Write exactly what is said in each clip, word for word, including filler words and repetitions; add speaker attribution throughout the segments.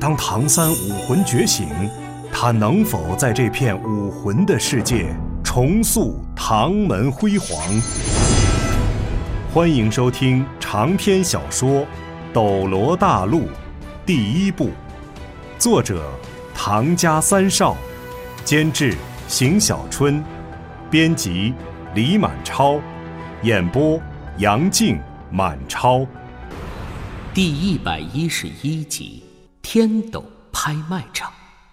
Speaker 1: 当唐三武魂觉醒，他能否在这片武魂的世界重塑唐门辉煌？欢迎收听长篇小说《斗罗大陆》第一部，作者唐家三少，监制邢小春，编辑李满超，演播杨静、满超。
Speaker 2: 第一百一十一集，天斗拍卖场。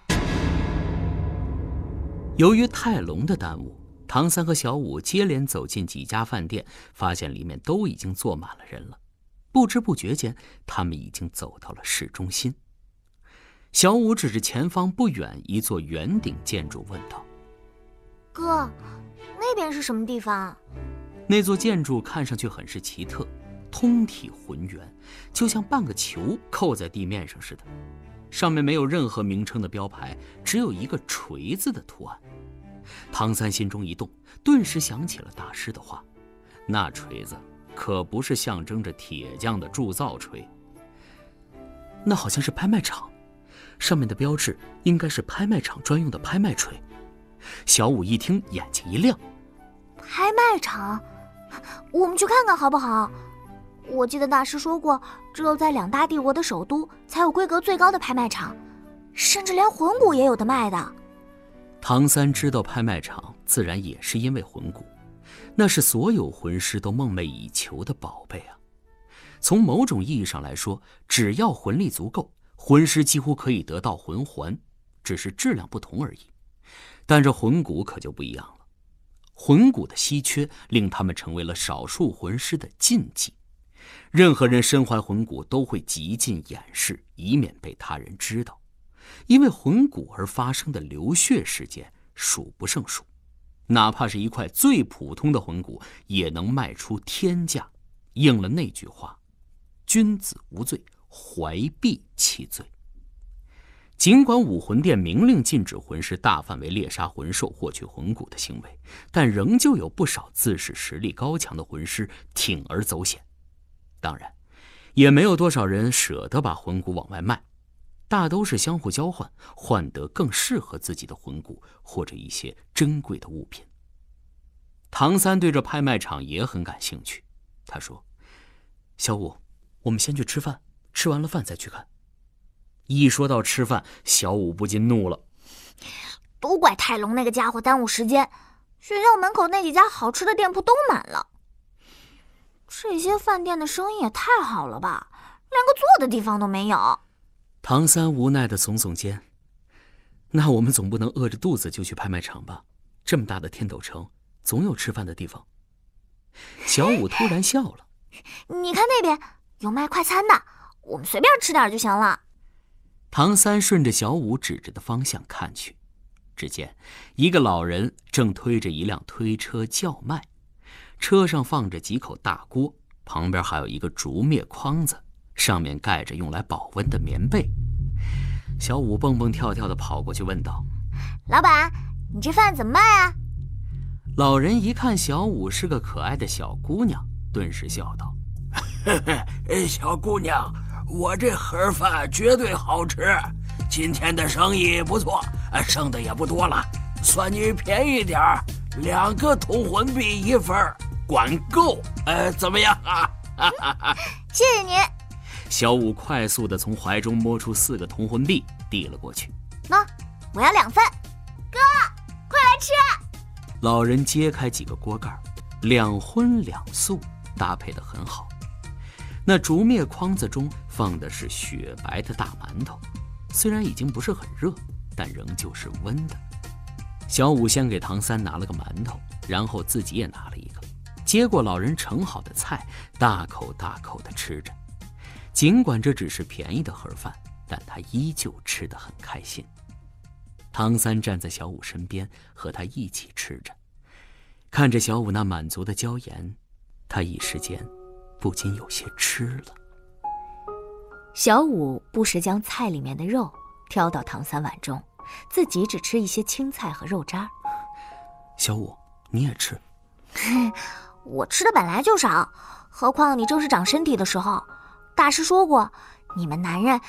Speaker 2: 由于泰隆的耽误，唐三和小五接连走进几家饭店，发现里面都已经坐满了人了。不知不觉间，他们已经走到了市中心。小五指着前方不远一座圆顶建筑问道：
Speaker 3: 哥，那边是什么地方？
Speaker 2: 那座建筑看上去很是奇特，通体浑圆，就像半个球扣在地面上似的，上面没有任何名称的标牌，只有一个锤子的图案。唐三心中一动，顿时想起了大师的话，那锤子可不是象征着铁匠的铸造锤，那好像是拍卖场，上面的标志应该是拍卖场专用的拍卖锤。小五一听，眼睛一亮，
Speaker 3: 拍卖场，我们去看看好不好？我记得大师说过，只有在两大帝国的首都才有规格最高的拍卖场，甚至连魂骨也有的卖的。
Speaker 2: 唐三知道拍卖场自然也是因为魂骨，那是所有魂师都梦寐以求的宝贝啊。从某种意义上来说，只要魂力足够，魂师几乎可以得到魂环，只是质量不同而已。但这魂骨可就不一样了，魂骨的稀缺令他们成为了少数魂师的禁忌。任何人身怀魂骨都会极尽掩饰，以免被他人知道。因为魂骨而发生的流血事件数不胜数，哪怕是一块最普通的魂骨也能卖出天价，应了那句话：君子无罪，怀璧其罪。尽管武魂殿明令禁止魂师大范围猎杀魂兽获取魂骨的行为，但仍旧有不少自恃实力高强的魂师铤而走险。当然，也没有多少人舍得把魂骨往外卖，大都是相互交换，换得更适合自己的魂骨或者一些珍贵的物品。唐三对这拍卖场也很感兴趣，他说：小五，我们先去吃饭，吃完了饭再去看。一说到吃饭，小五不禁怒了，
Speaker 3: 都怪泰隆那个家伙耽误时间，学校门口那几家好吃的店铺都满了。这些饭店的生意也太好了吧，连个坐的地方都没有。
Speaker 2: 唐三无奈地耸耸肩，那我们总不能饿着肚子就去拍卖场吧？这么大的天斗城，总有吃饭的地方。小五突然笑了，
Speaker 3: 你看那边有卖快餐的，我们随便吃点就行了。
Speaker 2: 唐三顺着小五指着的方向看去，只见一个老人正推着一辆推车叫卖，车上放着几口大锅，旁边还有一个竹篾筐子，上面盖着用来保温的棉被。小五蹦蹦跳跳地跑过去问道：
Speaker 3: 老板，你这饭怎么卖啊？
Speaker 2: 老人一看小五是个可爱的小姑娘，顿时笑道：
Speaker 4: 小姑娘，我这盒饭绝对好吃，今天的生意不错，剩的也不多了，算你便宜点儿，两个铜魂币一份，管够，呃，怎么样啊？
Speaker 3: 谢谢您。
Speaker 2: 小五快速地从怀中摸出四个铜魂币，递了过去。
Speaker 3: 喏，我要两份。哥，快来吃！
Speaker 2: 老人揭开几个锅盖，两荤两素，搭配得很好。那竹篾筐子中放的是雪白的大馒头，虽然已经不是很热，但仍旧是温的。小五先给唐三拿了个馒头，然后自己也拿了一个，接过老人盛好的菜，大口大口地吃着。尽管这只是便宜的盒饭，但他依旧吃得很开心。唐三站在小五身边，和他一起吃着，看着小五那满足的娇颜，他一时间不禁有些吃了。
Speaker 3: 小五不时将菜里面的肉挑到唐三碗中，自己只吃一些青菜和肉渣。
Speaker 2: 小五，你也吃。
Speaker 3: 我吃的本来就少，何况你正是长身体的时候。大师说过，你们男人